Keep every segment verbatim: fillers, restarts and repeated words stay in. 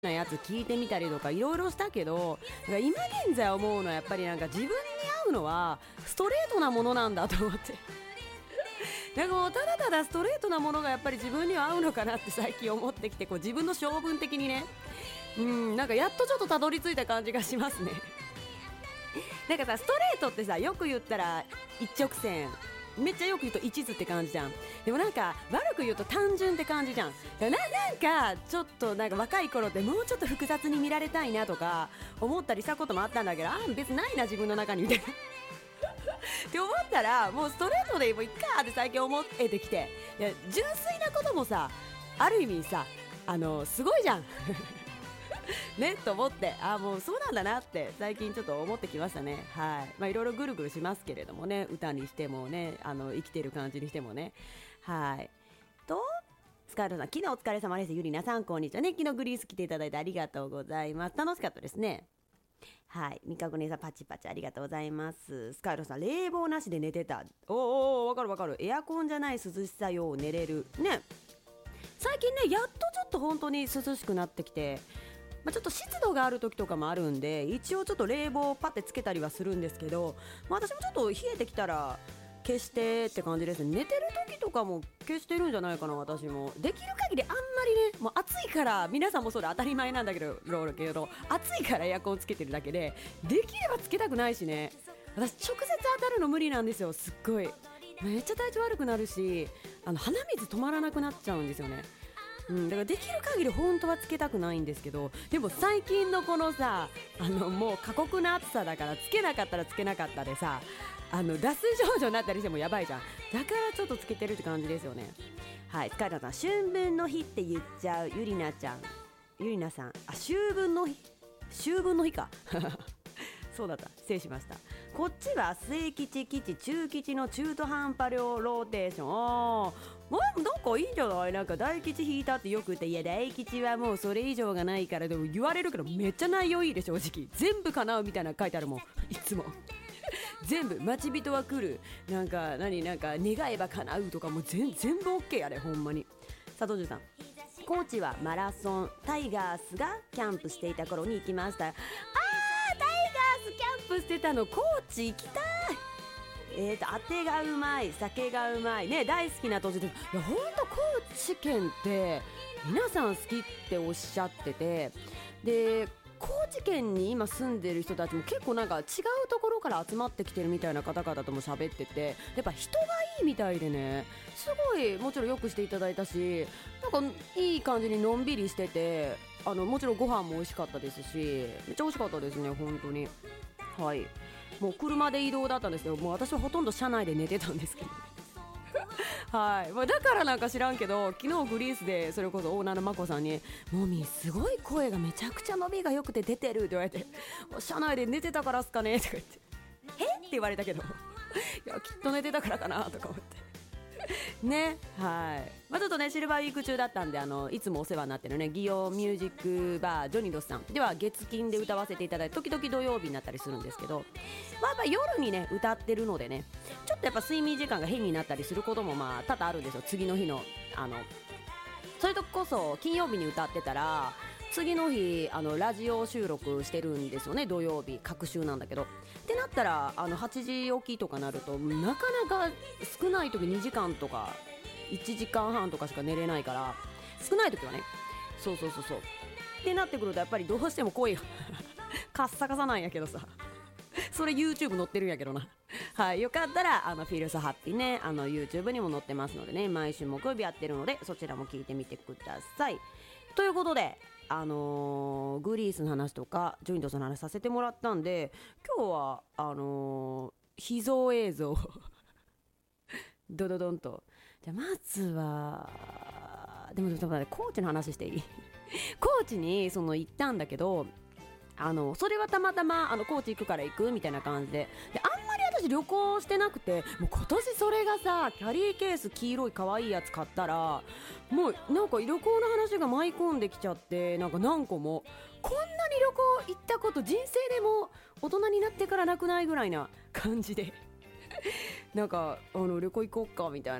なやつ聞いてみたりとかいろいろしたけど、今現在思うのはやっぱりなんか自分に合うのはストレートなものなんだと思ってなんかもうただただストレートなものがやっぱり自分には合うのかなって最近思ってきて、こう自分の性分的にね、うんなんかやっとちょっとたどり着いた感じがしますねなんかさ、ストレートってさ、よく言ったら一直線、めっちゃよく言うと一途って感じじゃん。でもなんか悪く言うと単純って感じじゃん。な、なんかちょっとなんか若い頃ってもうちょっと複雑に見られたいなとか思ったりしたこともあったんだけど、あ別にないな自分の中にみたいなって思ったら、もうストレートでもういっかって最近思えてきて、いや純粋なこともさ、ある意味さ、あのすごいじゃんねと思って、あもうそうなんだなって最近ちょっと思ってきましたね。はい、まあいろいろぐるぐるしますけれどもね、歌にしてもね、あの生きてる感じにしてもね。はいとスカイロさん、昨日お疲れ様です。ゆりなさんこんにちはね。昨日グリース来ていただいてありがとうございます。楽しかったですね。はい、みかこ姉さんパチパチありがとうございます。スカイロさん、冷房なしで寝てた。おーおーわかるわかる。エアコンじゃない涼しさよ、寝れるね。最近ね、やっとちょっと本当に涼しくなってきて、まあ、ちょっと湿度がある時とかもあるんで、一応ちょっと冷房をパッてつけたりはするんですけど、まあ、私もちょっと冷えてきたら消してって感じですね。寝てる時とかも消してるんじゃないかな。私もできる限りあんまりね、もう暑いから、皆さんもそうで当たり前なんだけどロールけど暑いからエアコンつけてるだけで、できればつけたくないしね。私直接当たるの無理なんですよ。すっごいめっちゃ体調悪くなるし、あの鼻水止まらなくなっちゃうんですよね。うん、だからできる限り本当はつけたくないんですけど、でも最近のこのさ、あのもう過酷な暑さだから、つけなかったらつけなかったでさ、あの脱水症状になったりしてもやばいじゃん。だからちょっとつけてるって感じですよね。はい、スカイラさん、春分の日って言っちゃうゆりなちゃん、ゆりなさん、あ秋分の日、秋分の日かそうだった、失礼しました。こっちは末吉、吉、中吉の中途半端量ローテーション。あー、なんかいいんじゃない。なんか大吉引いたってよく言って、いや大吉はもうそれ以上がないから、でも言われるけどめっちゃ内容いいで正直。全部叶うみたいなの書いてあるもんいつも全部待ち人は来る、なんか何、なんか願えば叶うとか、もう全全部 OK やでほんまに。佐藤さん、高知はマラソンタイガースがキャンプしていた頃に行きました。あー、タイガースキャンプしてたの、高知行きたい。えーと、あてがうまい、酒がうまいね、大好きな土地です。いやほんと高知県って皆さん好きっておっしゃってて、で高知県に今住んでる人たちも結構なんか違うところから集まってきてるみたいな方々とも喋ってて、やっぱ人がいいみたいでね、すごいもちろんよくしていただいたし、なんかいい感じにのんびりしてて、あのもちろんご飯も美味しかったですし、めっちゃ美味しかったですね本当に。はい、もう車で移動だったんですけど、もう私はほとんど車内で寝てたんですけどはい、まあ、だからなんか知らんけど、昨日グリースでそれこそオーナーのまこさんに、もみすごい声がめちゃくちゃ伸びが良くて出てるって言われて、車内で寝てたからっすかねとか言って、えって言われたけどいやきっと寝てたからかなとか思ってね。はい、まあ、ちょっとねシルバーウィーク中だったんで、あのいつもお世話になってるねギオミュージックバージョニドスさんでは月金で歌わせていただいて、時々土曜日になったりするんですけど、まあ、やっぱ夜にね歌ってるのでね、ちょっとやっぱ睡眠時間が変になったりすることもまあ多々あるんですよ。次の日のあのそれとこそ金曜日に歌ってたら次の日あのラジオ収録してるんですよね、土曜日隔週なんだけど。ってなったらあのはちじ起きとかなると、なかなか少ない時にじかんとかいちじかんはんとかしか寝れないから、少ない時はね、そうそうそうそうってなってくると、やっぱりどうしても声がカッサカサなんやけどさ、それ YouTube 載ってるんやけどなはい、よかったらあのフィールスハッピーね、あの YouTube にも載ってますのでね、毎週木曜日やってるのでそちらも聞いてみてください。ということで、あのー、グリースの話とかジョイントさんの話させてもらったんで、今日はあのー、秘蔵映像ドドドンと。じゃあまずはでもちょっと待って、コーチの話していいコーチにその行ったんだけど、あのそれはたまたまあの高知行くから行くみたいな感じで、であんまり私旅行してなくて、もう今年それがさ、キャリーケース黄色い可愛いやつ買ったら、もうなんか旅行の話が舞い込んできちゃって、なんか何個もこんなに旅行行ったこと人生でも大人になってからなくないぐらいな感じでなんかあの旅行行こうかみたいな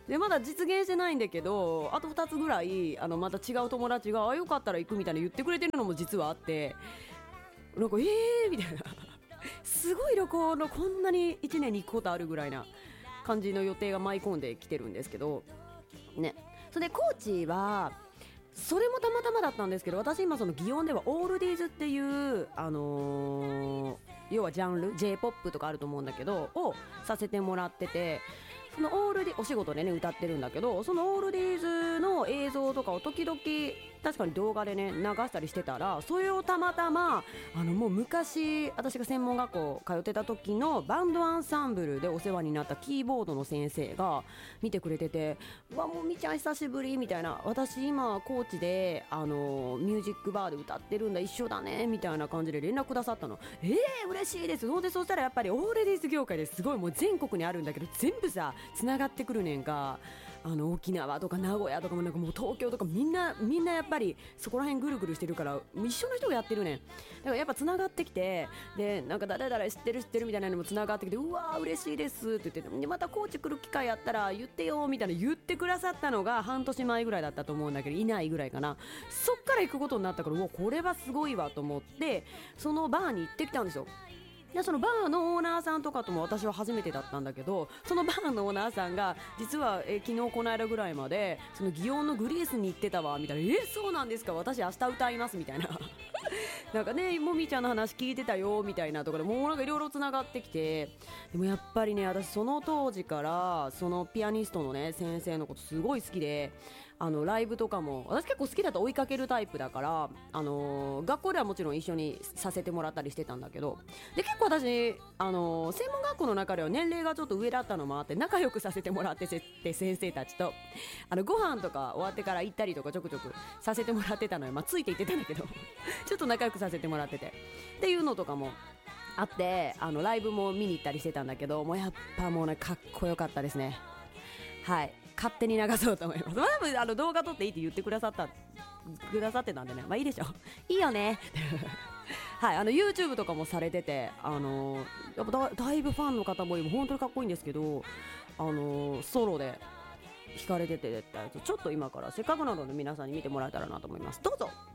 でまだ実現してないんだけど、あとふたつぐらいあのまた違う友達があよかったら行くみたいな言ってくれてるのも実はあって、なんかえーみたいなすごい旅行のこんなにいちねんに行くことあるぐらいな感じの予定が舞い込んできてるんですけどね。それで高知はそれもたまたまだったんですけど、私今その祇園ではオールディーズっていうあのー、要はジャンル J-ポップ とかあると思うんだけどをさせてもらってて、そのオールディお仕事でね歌ってるんだけど、そのオールディーズの映像とかを時々確かに動画でね流したりしてたら、それをたまたまあのもう昔私が専門学校通ってた時のバンドアンサンブルでお世話になったキーボードの先生が見てくれてて、うわもうみちゃん久しぶりみたいな、私今高知であのミュージックバーで歌ってるんだ一緒だねみたいな感じで連絡くださったの。えー嬉しいです。そうで、そしたらやっぱりオールディーズ業界ですごいもう全国にあるんだけど全部さつながってくるねんか。あの沖縄とか名古屋とかもなんかもう東京とかみんなみんなやっぱりそこら辺ぐるぐるしてるから一緒の人がやってるねん。だからやっぱつながってきて、でなんか誰々知ってる知ってるみたいなのもつながってきて、うわー嬉しいですって言って、でまた高知来る機会あったら言ってよみたいな言ってくださったのが半年前ぐらいだったと思うんだけど、いないぐらいかな。そっから行くことになったから、うわこれはすごいわと思ってそのバーに行ってきたんですよ。でそのバーのオーナーさんとかとも私は初めてだったんだけど、そのバーのオーナーさんが実はえ昨日この間ぐらいまでその祇園のグリースに行ってたわみたいな、えそうなんですか私明日歌いますみたいななんかねもみちゃんの話聞いてたよみたいなところでもうなんかいろいろつながってきて、でもやっぱりね私その当時からそのピアニストのね先生のことすごい好きで、あのライブとかも私結構好きだと追いかけるタイプだから、あのー、学校ではもちろん一緒にさせてもらったりしてたんだけど、で結構私、あのー、専門学校の中では年齢がちょっと上だったのもあって仲良くさせてもらってて、先生たちとあのご飯とか終わってから行ったりとかちょくちょくさせてもらってたのよ。まあついて行ってたんだけどちょっと仲良くさせてもらっててっていうのとかもあって、あのライブも見に行ったりしてたんだけど、もうやっぱもうねかっこよかったですね。はい、勝手に流そうと思います。まあ、多分あの動画撮っていいって言ってくださったくださってたんでね、まあいいでしょいいよねはい、あの YouTube とかもされてて、あのー、やっぱ だ, だいぶファンの方もいる、本当にかっこいいんですけど、あのー、ソロで弾かれてて、ちょっと今からせっかくなので皆さんに見てもらえたらなと思います。どうぞ。